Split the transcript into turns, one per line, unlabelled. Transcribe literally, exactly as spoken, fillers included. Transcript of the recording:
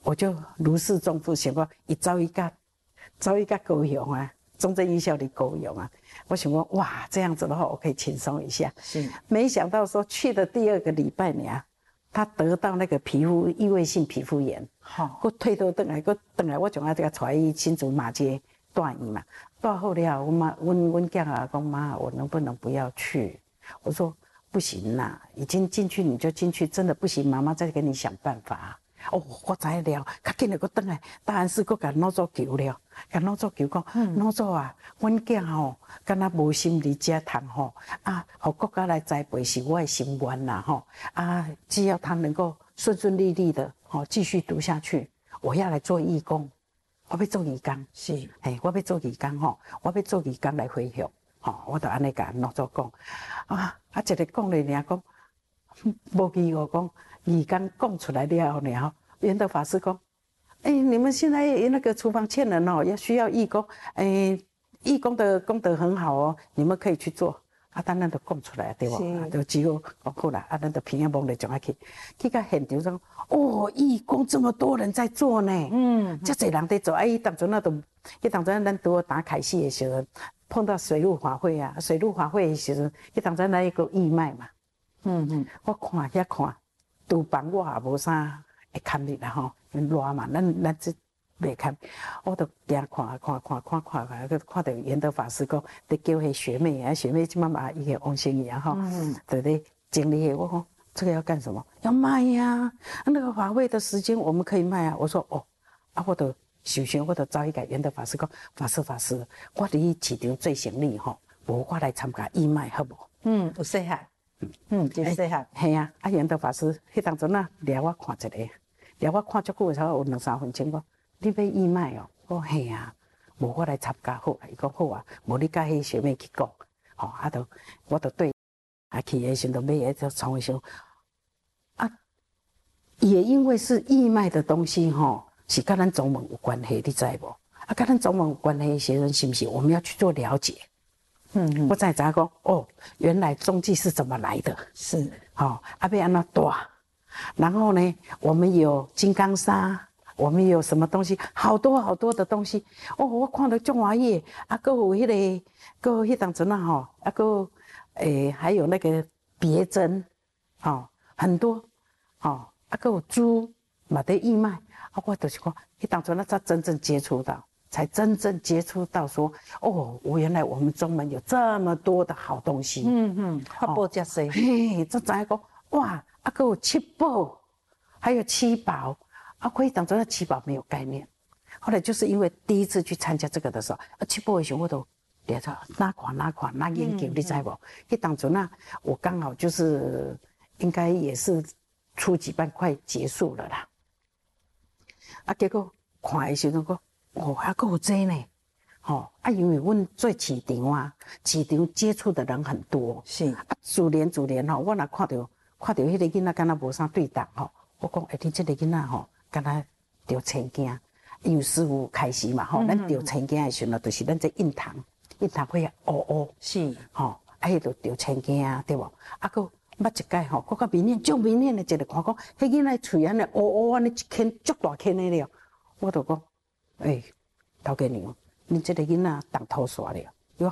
我就如释重负，想讲伊走伊甲走伊甲高雄啊，中正医校的高雄啊，我想说哇，这样子的话我可以轻松一下。
是，
没想到说去的第二个礼拜呢，他得到那个皮肤异位性皮肤炎，好，我退倒转来，我转来我就爱这个带伊新竹马街带伊嘛，带好了，我妈阮阮囝啊讲妈，我能不能不要去？我说不行啦，已经进去你就进去，真的不行，妈妈再给你想办法。哦，我知了，较紧的，我转来，答案是我甲老祖求了，甲老祖求讲，老祖啊，阮囝吼，敢若无心理遮谈吼，啊，互国家来栽培是我的心愿啦吼，啊，只要他能够顺顺利利的吼继续读下去，我要来做义工，我要做义工，是，嘿，我要做义工吼，我要做义工来回乡，吼，我就安尼甲老祖讲，啊，啊，一个讲咧尔讲，无记我讲。义工供出来了后呢，圆德法师讲：“哎、欸，你们现在那个厨房欠人哦，要需要义工，哎、欸，义工的功德很好哦，你们可以去做。”啊，当然都供出来对不？就只有讲好啦，啊，咱就平安忙咧，就爱去去到现场上，哦，义工这么多人在做呢，嗯，这侪人在做。哎，当阵那都，迄当阵咱拄打开戏的时候，碰到水陆法会啊，水陆法会的时候，迄当阵咱一个义卖嘛，嗯嗯，我看遐看。厨房我也无啥会看你啦吼，因热嘛，咱咱这袂看，我就行看看看看看看，去看到圆德法师讲，伫叫迄学妹啊，学妹即妈妈伊个王心怡啊吼，对对，经理我讲这个要干什么？要卖呀、啊，那个法会的时间我们可以卖啊。我说哦，啊我就首先我就找一个圆德法师讲，法师法师，我伫市场做生意吼，无我来参加义卖好无？嗯，有细汉。嗯，就是细汉，系啊，啊，圆德法师迄当阵啊，掠我看一个，掠我看足久的时候有两三分钟，讲你要义卖哦，我系啊，无我来参加好，伊讲好啊，无你甲迄学妹去讲，吼、哦，啊，就我就对，啊去的时候买个就从时候，啊，也因为是义卖的东西吼、哦，是跟咱中文有关系，你知无？啊，跟咱中文有关系的时候，是不是我们要去做了解？嗯嗯，我才知讲哦，原来中继是怎么来的？是，好、哦，阿贝安那多，然后呢，我们有金刚砂，我们有什么东西，好多好多的东西。哦，我看到中华页，啊，还有迄、那个，还有迄当阵啊吼，啊，个诶，还有那个别针，哦，很多，哦，啊，还有猪，嘛在义卖，啊，我就是讲，迄当阵啊才真正接触到。才真正接触到说，哦，我原来我们中文有这么多的好东西。嗯嗯，法宝加谁？嘿，这怎样讲？哇，啊，还有七宝，还有七宝，啊，可以当做那七宝没有概念。后来就是因为第一次去参加这个的时候，啊，七宝的时候我都连着哪款哪款哪研究，你知无？迄当阵啊，我刚好就是应该也是初级班快结束了啦。啊，结果看的时候讲。哦，还够这呢，哦，啊，因为阮做市场啊，市场接触的人很多，是啊，自然自然吼，我若看到看到迄个囡仔敢若无啥对答吼，我讲，哎，你这个囡仔吼，敢若着青囝，因为师傅开始嘛吼，咱着青囝的时候，就是咱这印堂，印堂会乌乌，是，吼，啊，迄着着青囝啊，对无？啊，个捌一摆吼，我较明显，足明显的一个看讲，迄囡仔喙安尼乌乌安尼一圈足大圈的了，我就讲。哎，头家娘，恁这个囡仔动土煞了，